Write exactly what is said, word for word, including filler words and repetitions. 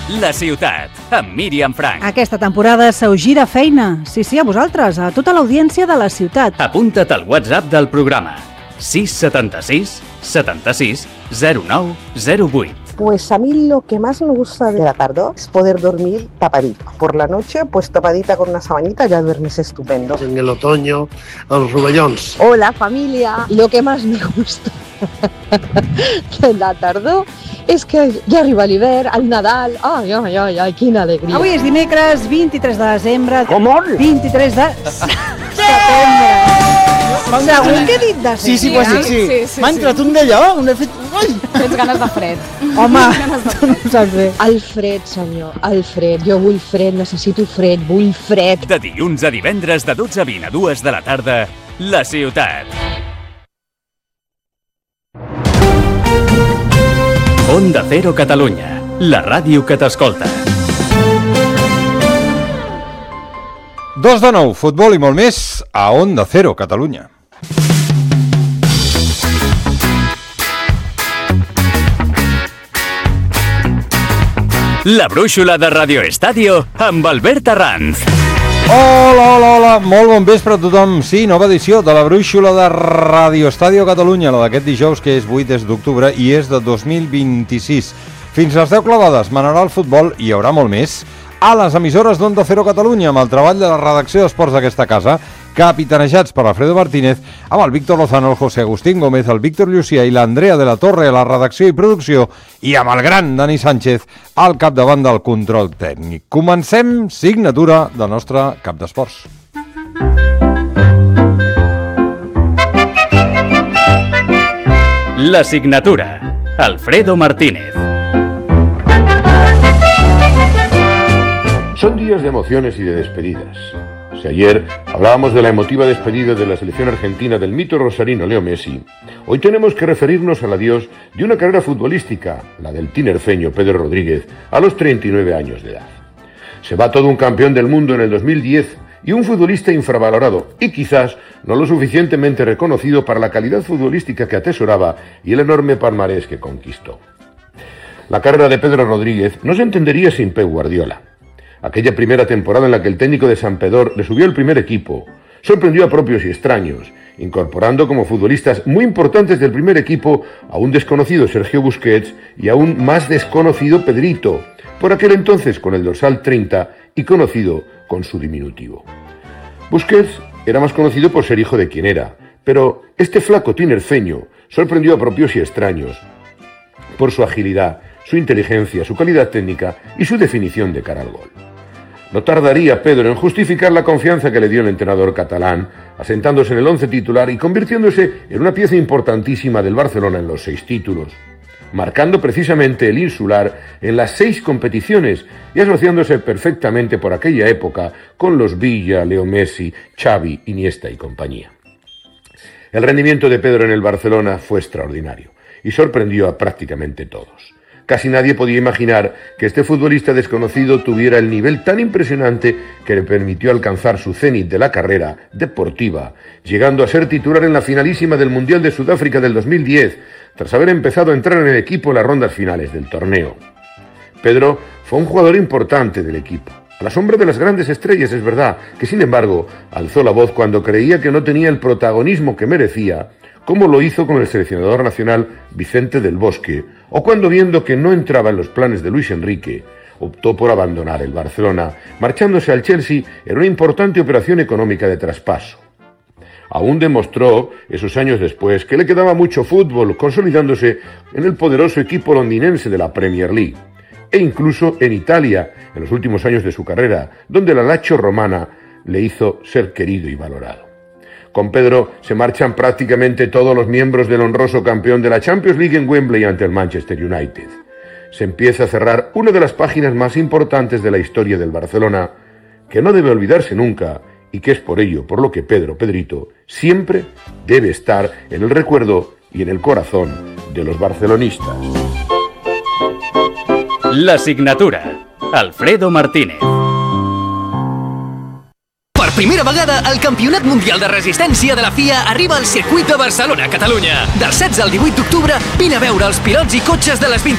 La ciutat, amb Míriam Frank. Aquesta temporada se us gira feina. Sí, sí, a vosaltres, a tota l'audiència de la ciutat. Apunta't al WhatsApp del programa. sis setanta-sis setanta-sis zero nou zero vuit. Pues a mí lo que más me gusta de la tarde es poder dormir tapadita. Por la noche, pues tapadita con una sabanita ya duermes estupendo. En el otoño, los rovellons. Hola familia, lo que más me gusta de la tarde és que ja arriba l'hivern, el Nadal, ai, ai, ai, ai, quina alegria. Avui és dimecres vint-i-tres de desembre. Com on? vint-i-tres de setembre. Segur que he dit desembre. Sí, sí, pues sí, sí. sí, sí M'ha entrat un d'allò, un fet... Ui! Tens ganes de fred. Home, tu no ho saps bé. El fred, senyor, el fred. Jo vull fred, necessito fred, vull fred. De dilluns a divendres de dotze a vint a dues de la tarda, La Ciutat. Onda Cero Catalunya, la ràdio que t'escolta. Dos de nou, futbol i molt més a Onda Cero Catalunya. La brúixola de Radio Estadio amb Albert Arranz. Hola, hola, hola, molt bon vespre a tothom. Sí, nova edició de la brúixola de Radio Estadio Catalunya, la d'aquest dijous que és vuit d'octubre i és de dos mil vint-i-sis. Fins a les deu clavades manarà el futbol i hi haurà molt més a les emissores d'Onda Cero Catalunya, amb el treball de la redacció d'esports d'aquesta casa, capitanejats per Alfredo Martínez, amb el Víctor Lozano, el José Agustín Gómez, el Víctor Llucia i l'Andrea de la Torre a la redacció i producció, i amb el gran Dani Sánchez al capdavant del control tècnic. Comencem signatura del nostre cap d'esports. La signatura, Alfredo Martínez. Son días de emociones y de despedidas. Si ayer hablábamos de la emotiva despedida de la selección argentina del mito rosarino Leo Messi, hoy tenemos que referirnos al adiós de una carrera futbolística, la del tinerfeño Pedro Rodríguez, a los treinta y nueve años de edad. Se va todo un campeón del mundo en el dos mil diez y un futbolista infravalorado y quizás no lo suficientemente reconocido para la calidad futbolística que atesoraba y el enorme palmarés que conquistó. La carrera de Pedro Rodríguez no se entendería sin Pep Guardiola. Aquella primera temporada en la que el técnico de Santpedor le subió al primer equipo, sorprendió a propios y extraños, incorporando como futbolistas muy importantes del primer equipo a un desconocido Sergio Busquets y a un más desconocido Pedrito, por aquel entonces con el dorsal treinta y conocido con su diminutivo. Busquets era más conocido por ser hijo de quien era, pero este flaco tinerfeño sorprendió a propios y extraños por su agilidad, su inteligencia, su calidad técnica y su definición de cara al gol. No tardaría Pedro en justificar la confianza que le dio el entrenador catalán, asentándose en el once titular y convirtiéndose en una pieza importantísima del Barcelona en los seis títulos, marcando precisamente el insular en las seis competiciones y asociándose perfectamente por aquella época con los Villa, Leo Messi, Xavi, Iniesta y compañía. El rendimiento de Pedro en el Barcelona fue extraordinario y sorprendió a prácticamente todos. Casi nadie podía imaginar que este futbolista desconocido tuviera el nivel tan impresionante que le permitió alcanzar su cenit de la carrera deportiva, llegando a ser titular en la finalísima del Mundial de Sudáfrica del dos mil diez, tras haber empezado a entrar en el equipo en las rondas finales del torneo. Pedro fue un jugador importante del equipo, a la sombra de las grandes estrellas, es verdad, que sin embargo alzó la voz cuando creía que no tenía el protagonismo que merecía, como lo hizo con el seleccionador nacional Vicente del Bosque, o cuando viendo que no entraba en los planes de Luis Enrique, optó por abandonar el Barcelona, marchándose al Chelsea en una importante operación económica de traspaso. Aún demostró, esos años después, que le quedaba mucho fútbol, consolidándose en el poderoso equipo londinense de la Premier League, e incluso en Italia, en los últimos años de su carrera, donde la Lazio romana le hizo ser querido y valorado. Con Pedro se marchan prácticamente todos los miembros del honroso campeón de la Champions League en Wembley ante el Manchester United. Se empieza a cerrar una de las páginas más importantes de la historia del Barcelona, que no debe olvidarse nunca y que es por ello por lo que Pedro, Pedrito, siempre debe estar en el recuerdo y en el corazón de los barcelonistas. La signatura, Alfredo Martínez. Per primera vegada, el Campionat Mundial de Resistència de la F I A arriba al circuit de Barcelona, Catalunya. Del setze al divuit d'octubre, vine a veure els pilots i cotxes de les vint